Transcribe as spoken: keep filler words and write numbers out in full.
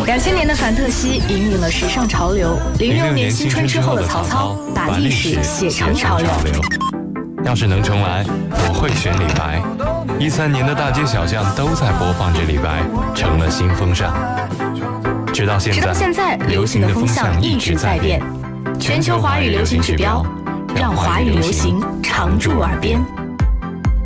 两千年的凡特西引领了时尚潮流，零六年新春之后的曹操把历史写成潮流。 要是能重来，我会选李白。一三年的大街小巷都在播放着李白，成了新风尚。直到现在， 直到现在，流行的风向一直在变。全球华语流行指标，让华语流行常驻耳边。